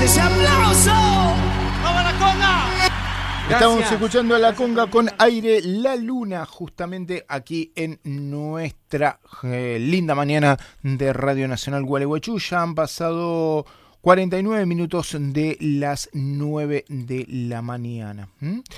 ese aplauso. ¡Vamos a la conga! Estamos escuchando a La Conga con Aire la Luna, justamente aquí en nuestra linda mañana de Radio Nacional Gualeguaychú. Ya han pasado 49 minutos de las 9 de la mañana.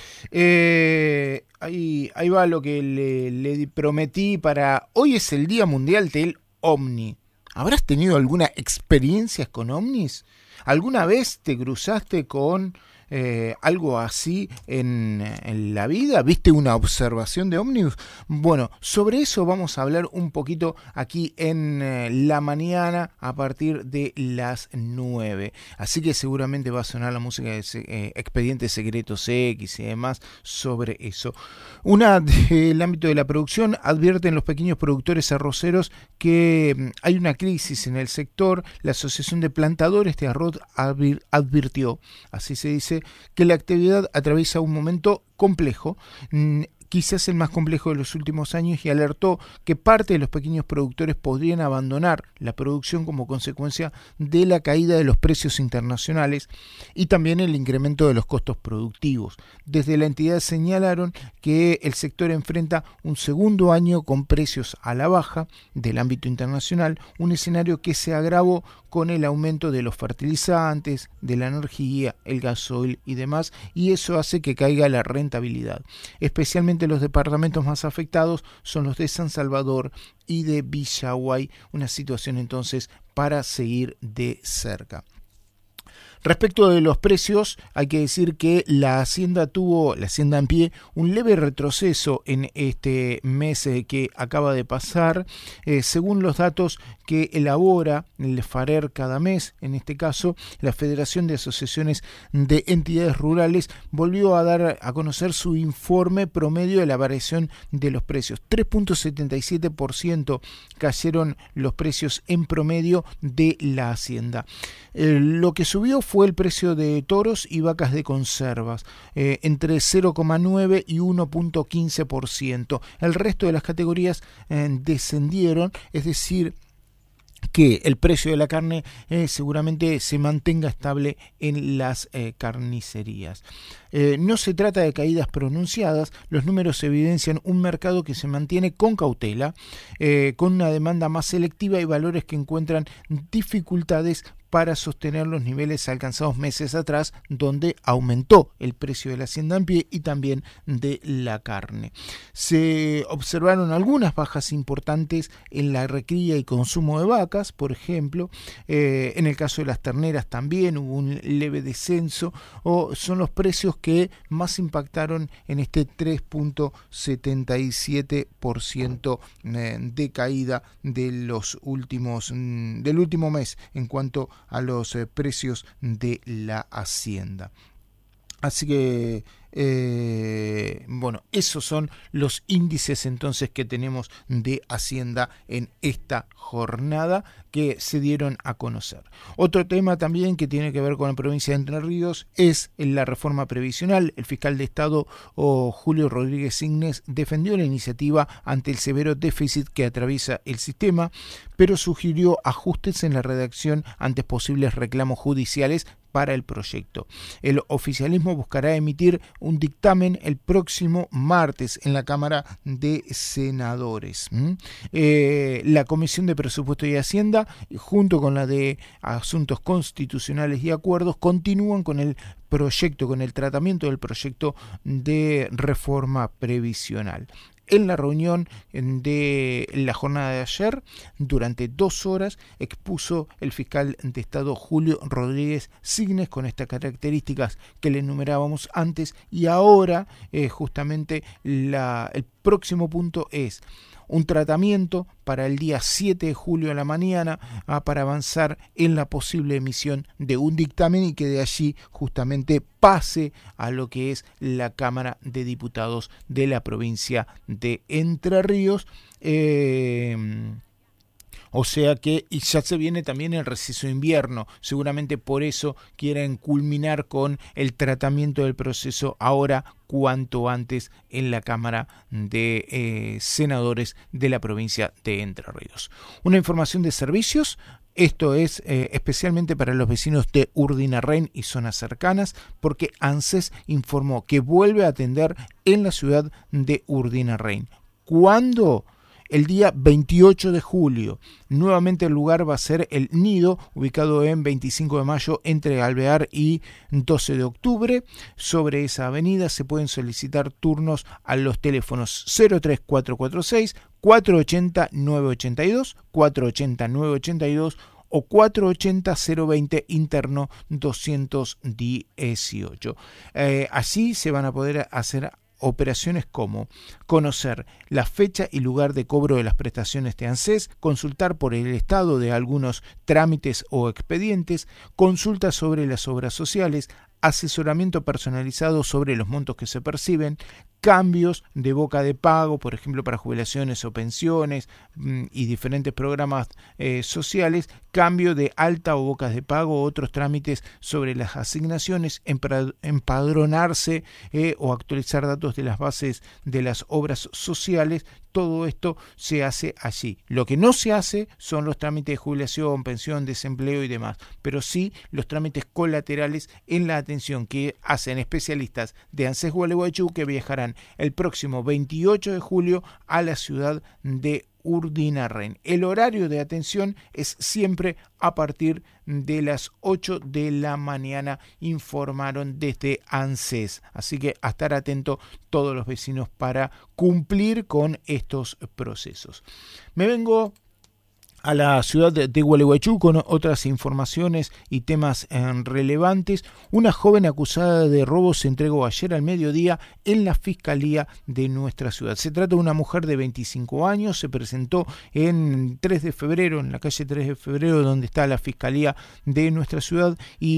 Ahí va lo que le prometí para... Hoy es el Día Mundial del OVNI. ¿Habrás tenido alguna experiencia con ovnis? ¿Alguna vez te cruzaste con algo así en la vida? ¿Viste una observación de ovnis? Bueno, sobre eso vamos a hablar un poquito aquí en la mañana a partir de las 9. Así que seguramente va a sonar la música de Expedientes Secretos X y demás sobre eso. Una del ámbito de la producción, advierten los pequeños productores arroceros que hay una crisis en el sector. La Asociación de Plantadores de Arroz advirtió, así se dice, que la actividad atraviesa un momento complejo, quizás el más complejo de los últimos años, y alertó que parte de los pequeños productores podrían abandonar la producción como consecuencia de la caída de los precios internacionales y también el incremento de los costos productivos. Desde la entidad señalaron que el sector enfrenta un segundo año con precios a la baja del ámbito internacional, un escenario que se agravó con el aumento de los fertilizantes, de la energía, el gasoil y demás, y eso hace que caiga la rentabilidad. Especialmente los departamentos más afectados son los de San Salvador y de Villaguay, una situación entonces para seguir de cerca. Respecto de los precios, hay que decir que la Hacienda en pie, un leve retroceso en este mes que acaba de pasar, según los datos que elabora el FARER cada mes. En este caso, la Federación de Asociaciones de Entidades Rurales volvió a dar a conocer su informe promedio de la variación de los precios. 3.77% cayeron los precios en promedio de la Hacienda. Lo que subió fue el precio de toros y vacas de conservas, entre 0,9 y 1,15%. El resto de las categorías descendieron, es decir, que el precio de la carne seguramente se mantenga estable en las carnicerías. No se trata de caídas pronunciadas, los números evidencian un mercado que se mantiene con cautela, con una demanda más selectiva y valores que encuentran dificultades para sostener los niveles alcanzados meses atrás, donde aumentó el precio de la hacienda en pie y también de la carne. Se observaron algunas bajas importantes en la recría y consumo de vacas, por ejemplo. En el caso de las terneras también hubo un leve descenso, o son los precios que más impactaron en este 3.77% de caída del último mes en cuanto a los precios de la hacienda. Así que bueno, esos son los índices entonces que tenemos de Hacienda en esta jornada que se dieron a conocer. Otro tema también que tiene que ver con la provincia de Entre Ríos es la reforma previsional. El fiscal de Estado Julio Rodríguez Signes defendió la iniciativa ante el severo déficit que atraviesa el sistema, pero sugirió ajustes en la redacción ante posibles reclamos judiciales para el proyecto. El oficialismo buscará emitir un dictamen el próximo martes en la Cámara de Senadores. La Comisión de Presupuesto y Hacienda, junto con la de Asuntos Constitucionales y Acuerdos, continúan con el tratamiento del proyecto de reforma previsional. En la reunión de la jornada de ayer, durante 2 horas, expuso el fiscal de Estado Julio Rodríguez Signes con estas características que le enumerábamos antes, y ahora justamente el próximo punto es un tratamiento para el día 7 de julio a la mañana para avanzar en la posible emisión de un dictamen y que de allí justamente pase a lo que es la Cámara de Diputados de la provincia de Entre Ríos. O sea que y ya se viene también el receso de invierno, seguramente por eso quieren culminar con el tratamiento del proceso ahora cuanto antes en la Cámara de Senadores de la provincia de Entre Ríos. Una información de servicios Esto es especialmente para los vecinos de Urdinarren y zonas cercanas, porque ANSES informó que vuelve a atender en la ciudad de Urdinarren. ¿Cuándo? El día 28 de julio. Nuevamente el lugar va a ser el Nido, ubicado en 25 de mayo entre Alvear y 12 de octubre. Sobre esa avenida se pueden solicitar turnos a los teléfonos 03446 480 982, 480 982 o 480-020 interno 218. Allí se van a poder hacer operaciones como conocer la fecha y lugar de cobro de las prestaciones de ANSES, consultar por el estado de algunos trámites o expedientes, consultas sobre las obras sociales, asesoramiento personalizado sobre los montos que se perciben, cambios de boca de pago, por ejemplo para jubilaciones o pensiones y diferentes programas sociales, cambio de alta o bocas de pago, otros trámites sobre las asignaciones, empadronarse o actualizar datos de las bases de las obras sociales. Todo esto se hace allí. Lo que no se hace son los trámites de jubilación, pensión, desempleo y demás, pero sí los trámites colaterales en la atención que hacen especialistas de ANSES Gualeguaychú, que viajarán el próximo 28 de julio a la ciudad de Urdinarren. El horario de atención es siempre a partir de las 8 de la mañana, informaron desde ANSES. Así que a estar atentos todos los vecinos para cumplir con estos procesos. Me vengo a la ciudad de Gualeguaychú con otras informaciones y temas relevantes. Una joven acusada de robo se entregó ayer al mediodía en la fiscalía de nuestra ciudad. Se trata de una mujer de 25 años, se presentó en 3 de febrero, en la calle 3 de febrero, donde está la fiscalía de nuestra ciudad,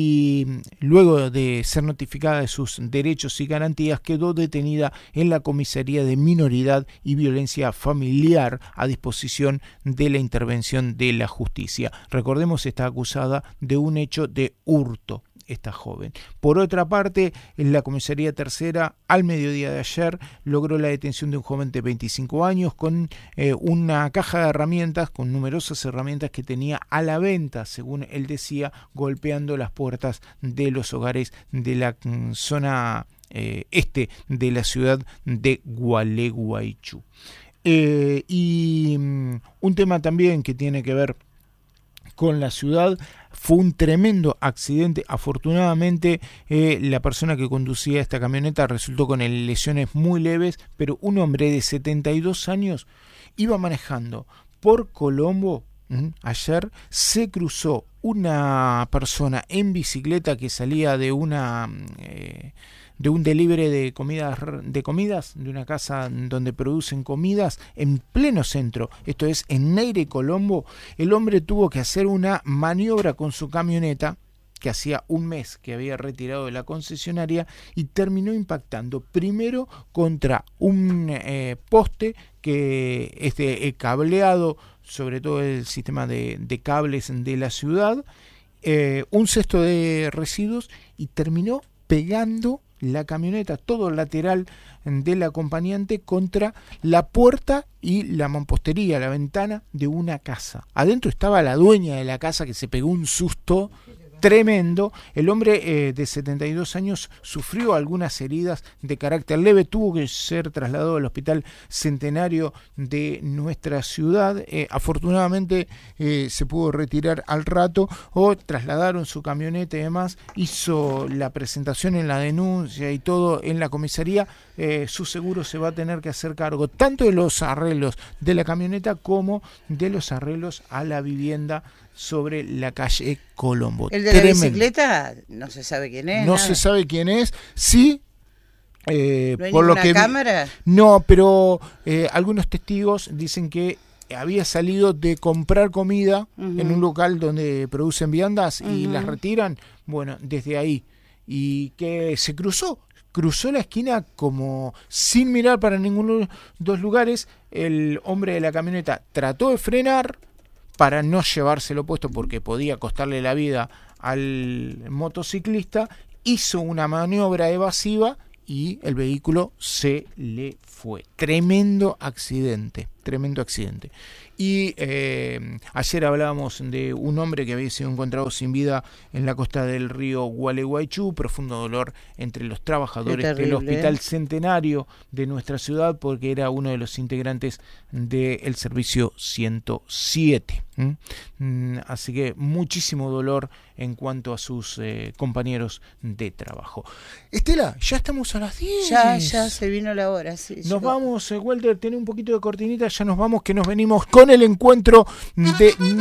y luego de ser notificada de sus derechos y garantías, quedó detenida en la comisaría de minoridad y violencia familiar a disposición de la intervención de la justicia. Recordemos, está acusada de un hecho de hurto esta joven. Por otra parte, en la comisaría tercera, al mediodía de ayer, logró la detención de un joven de 25 años con una caja de herramientas, con numerosas herramientas que tenía a la venta, según él decía, golpeando las puertas de los hogares de la zona este de la ciudad de Gualeguaychú. Y un tema también que tiene que ver con la ciudad, fue un tremendo accidente. Afortunadamente la persona que conducía esta camioneta resultó con lesiones muy leves, pero un hombre de 72 años iba manejando por Colombo. Ayer se cruzó una persona en bicicleta que salía de de un delivery de comidas, de una casa donde producen comidas en pleno centro, esto es en Neire y Colombo. El hombre tuvo que hacer una maniobra con su camioneta, que hacía un mes que había retirado de la concesionaria, y terminó impactando primero contra un poste que cableado, sobre todo el sistema de cables de la ciudad, un cesto de residuos, y terminó pegando la camioneta, todo el lateral del acompañante, contra la puerta y la mampostería, la ventana de una casa. Adentro estaba la dueña de la casa, que se pegó un susto tremendo. El hombre de 72 años sufrió algunas heridas de carácter leve, tuvo que ser trasladado al Hospital Centenario de nuestra ciudad. Afortunadamente se pudo retirar al rato, o trasladaron su camioneta y demás, hizo la presentación en la denuncia y todo en la comisaría. Su seguro se va a tener que hacer cargo tanto de los arreglos de la camioneta como de los arreglos a la vivienda sobre la calle Colombo. El de la bicicleta no se sabe quién es. No se sabe quién es. Sí. ¿No hay por lo que cámara? No, pero algunos testigos dicen que había salido de comprar comida en un local donde producen viandas y las retiran. Bueno, desde ahí. Y que se cruzó la esquina como sin mirar para ninguno de los dos lugares. El hombre de la camioneta trató de frenar para no llevárselo puesto, porque podía costarle la vida al motociclista. Hizo una maniobra evasiva y el vehículo se le fue. Tremendo accidente. tremendo accidente. Y ayer hablábamos de un hombre que había sido encontrado sin vida en la costa del río Gualeguaychú, profundo dolor entre los trabajadores del Hospital Centenario de nuestra ciudad, porque era uno de los integrantes del servicio 107. Así que muchísimo dolor en cuanto a sus compañeros de trabajo. Estela, ya estamos a las 10. Ya se vino la hora, sí. Nos vamos, Walter, tiene un poquito de cortinita, ya nos vamos, que nos venimos con el encuentro de